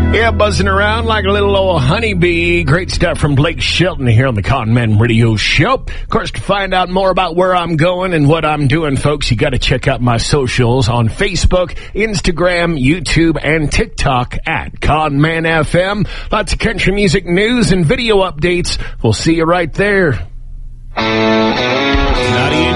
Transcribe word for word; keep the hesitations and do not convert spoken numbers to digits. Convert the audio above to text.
Yeah, buzzing around like a little old honeybee. Great stuff from Blake Shelton here on the Con Man Radio Show. Of course, to find out more about where I'm going and what I'm doing, folks, you got to check out my socials on Facebook, Instagram, YouTube, and TikTok at Con Man F M. Lots of country music news and video updates. We'll see you right there. ninety-eight